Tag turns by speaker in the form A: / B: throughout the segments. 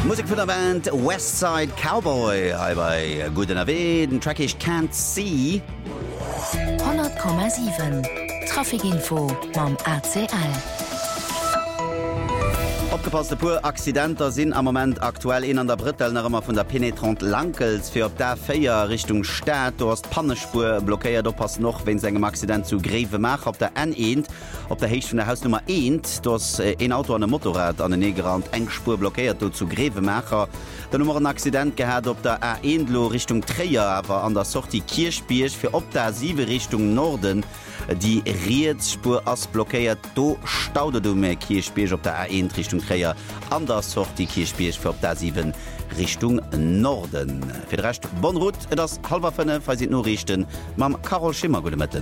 A: Musik von der Band Westside Cowboy bei guten AW, den Track ich Can't See
B: 100,7 Trafikinfo mam ACL.
A: Opgepasste pur Accidenter sind am Moment aktuell in an der Brittel immer von der Penetrant Lankels für op der Feier Richtung Stadt. Du hast Pannespur blockiert, du passt noch, wenn engem Accident zu Greve macht op der N1, op der Hecht von der Hausnummer 1, du hast ein Auto an dem Motorrad an den Negerrand engspur blockiert du zu Grevemacher. Dann nummer ein Accident gehabt op der A1 Richtung Träger, aber an der Sortie Kirchspiech für op der 7 Richtung Norden. Die Rietspur ass blockéiert do staude du mé Kirchspiech op der A1 Richtung Träger, anders sorgt die Kirchspiech für op der 7 Richtung Norden. Fir recht Bonrut das halberënne fall no richten mam Carol Schimmer gometten.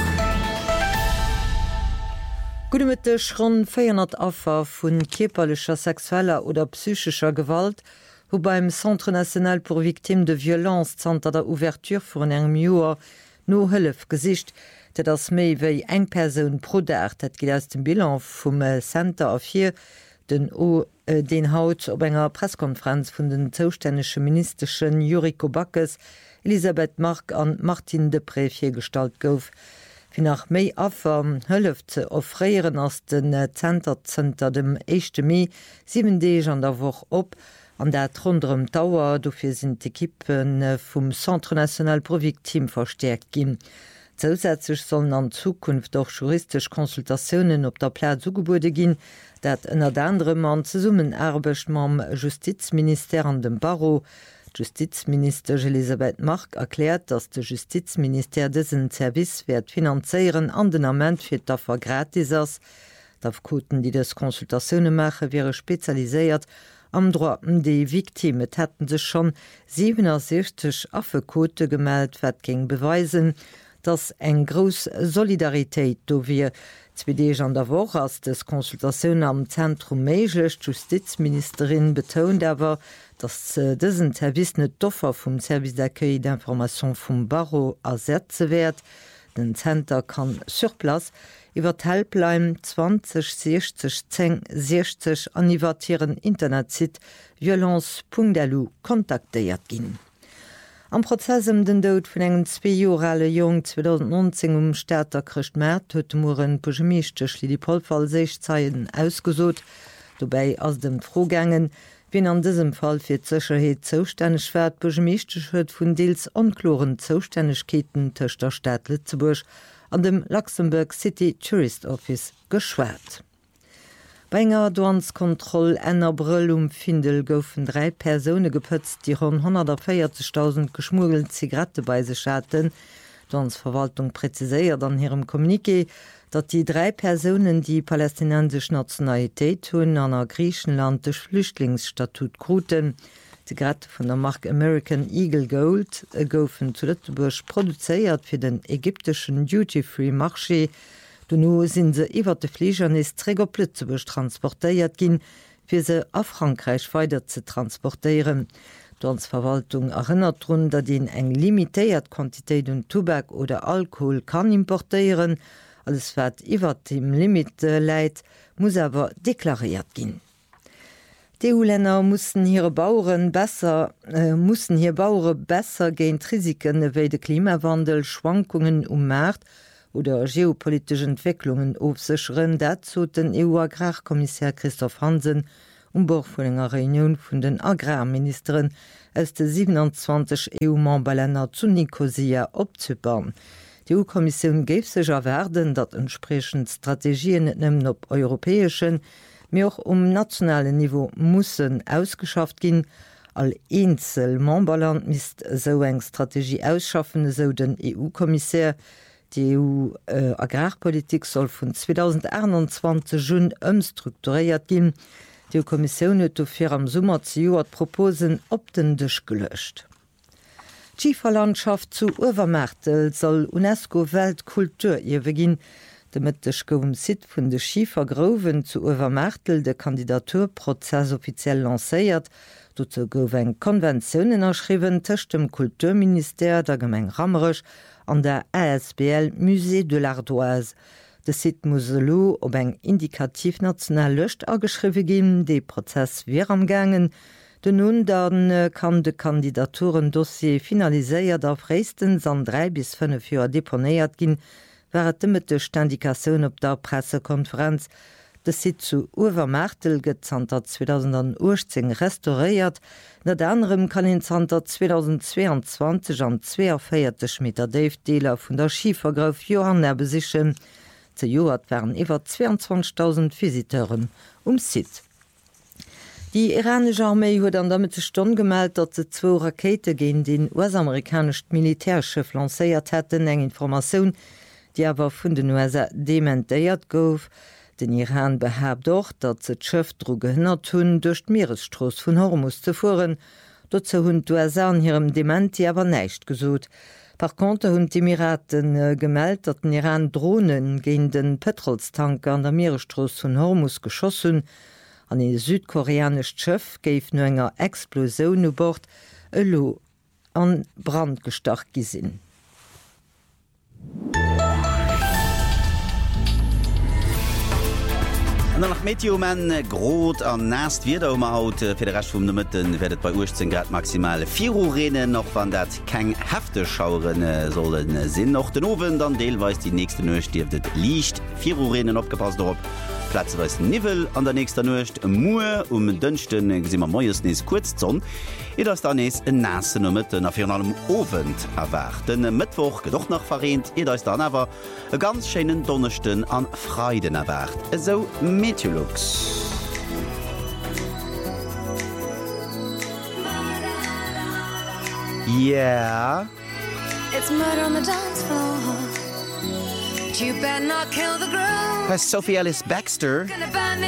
C: Gudemëttech rund 400 Affer vun kiperlecher sexueller oder psychischer Gewalt, wo beim Centre National pour Victimes de Violence Zter der Ouverture vun engem Joer no hëllef gesicht, dat ass méi wéi eng Persoun pro Dach, dat giet aus dem Bilan vum Center afir den Haut op enger Presskonferenz vun den zoustännege ministerschen Juriko Backes, Elisabeth Mark an Martin de Préfir stalt gouf. Wie nach méi Affer hëlleft ze offréieren ass den Centerzenter dem 1. Mai 7 Deeg an der woch op, an der runm Dauer dofir sind d'Ekippen vum Centre National pro Victimes verstärkt ginn. Zusätzlich sollen an Zukunft auch juristisch Konsultationen op der Platz zugebude gin, dat ënner anderem an ze summen erbecht mam Justizminister an dem Barreau. Justizminister Elisabeth Mark erklärt, dass de Justizminister dessen Service werd finanzieren an den Amment fir dafür gratis ass. D'Afkoten, die des Konsultationen mache, wäre spezialisiert am Droiten die Viktime hätten se schon 67 Affekote gemeldet, wat ging beweisen, dass eng groß Solidarität do wir 2 an der Woche als des Konsultationen am Zentrum meiglech. Justizministerin betont aber, dass diesen Service net Doffer vom Service d'accueil d'information vom Barreau ersetze werd. Den Center kann surplas iwwer Helpline 20 60 10 60 anivatieren Internetsit violence.lu kontakteiert ginn. Am Prozessem den Dout vun engen 2 Jorale Jong 2019 Städter Christ Mert huet Muren Pogemichtech li die Polfall 6 Zeiten ausgesot, dobei ass dem Frogängen, wien an diesem Fall fir Zcherheet zoustännech werd Pogemichtech huet vun deels onkloren Zoustännechkeeten tech der Stadt Lützeburg an dem Luxemburg City Tourist Office geschwert. Bei enger Douanskontroll ennner Brüll Findel goufen 3 Personen gepëtzt, die rund 140.000 geschmuggelt Zigarette bei sich hatten. Douansverwaltung präziséiert an ihrem Kommuniqué, dat die 3 Personen, die palästinensisch Nationalität hunn, an der Griechenland durch Flüchtlingsstatut gruten. Zigarette von der Marke American Eagle Gold goufen zu Lützeburg produzéiert für den ägyptischen Duty-Free-Marché. Dunno sinn se iwwer de Fliegernis Träger Plötzebusch transportéiert ginn, fir se a Frankreich weiter ze transportieren. Verwaltung erinnert run, dat den eng limitéiert Quantitéit un Tobak oder Alkohol kann importieren, alles wat iwwer dem Limit läit, muss awer deklariert ginn. EU-Länder mussten hier Bauern besser géint Risiken ewéi de Klimawandel, Schwankungen Markt oder geopolitische Entwicklungen aufsichern, dazu den EU-Agrarkommissar Christoph Hansen Bord vu enger Reunion vun den Agrarministeren aus de 27 EU-Memberländer zu Nikosia opzubauen. Die EU-Kommission geif sech erwerden, dat entsprechend Strategien net nëmmen op europäesschen, mir auch nationale Niveau mussssen ausgeschafft gin. All Einzel Memberland misst so eng Strategie ausschaffen, so den EU-Kommissär. Die EU-Agrarpolitik soll vun 2021 Jun ëmstrukturiert gin. Die Kommission huet fir am Summer zu Joer Proposen op den Dich gelöscht. Schieferlandschaft zu Uwermärtel soll UNESCO-Weltkulturierwe gin. Demëttech goum Sit vun de Schiefergroven zu Uwermärtel de Kandidaturprozess offiziell lacéiert. Dozo gouf eng Konventionen erschriwen tëcht dem Kulturminister der Gemeng Rammerech an der ASBL Musée de l'Ardoise. De Sit Muselo op eng indikativ national Lëcht ageschriwe gin, de Prozess wie am gangen. Den nun dann kann de Kandidaturendossier finaliséiert auf reestens an 3 bis 5 Joer deponéiert ginn, wäret dëmmet de Standikaoun op der Pressekonferenz. De Sit zu Uwermartel gezanter 2018 restauréiert, net anderem kann in Zter 2022 an 24 Meter Davedeler vun der Skivergrauf Johanna besichen. Ze Joat wären iwwer 22.000 Visiteuren Sit. Die iranische Armee huet an damit Stonn gemeldt, dat se 2 Rakete gin den US-amerikanischt Militärschiff lacéiert hätten, eng Information, die awer vun den USA dementéiert gouf. Den Iran behabt doch, dat se d'Schëff dro gehinnert hunn duch d'Meeresstroos vun Hormuz ze fuhren. Doze hunn d'USA an hirem Dementi awer näicht gesot. Par contre hunn d'Emiraten gemeldt, dat den Iran Drohnen géint den Petrolstanker an der Meeresstroos vun Hormuz geschossen. An e südkoreanesch Schëff géif no enger Explosioun u Bord e Lo an Brand gestach gisinn.
A: nach Meteomen grot an nast wieder haut fir de recht vum Nëmmetten werdet bei 18 Grad maximale 4 Uhrrennen noch wann dat keng hefte Schauren sollen sinn noch den Owen dann deelweis die nächste Nøcht stiftet liicht 4 Uhrrennen opgepasst op Platzweis Nivel an der nächster Nøcht Muer dënchten gesimmer Moies nees kurzzon ass da nees en nasse Nëmmetten a fir allem Ofent erwarten Mëttwoch gedoch nach verrent ass dann awer e ganz scheinen Donnerchten an Freiden erwart eso Meteorlux. Yeah.
D: It's murder on the dance floor. You better not kill the groove.
A: Sophie Ellis Baxter.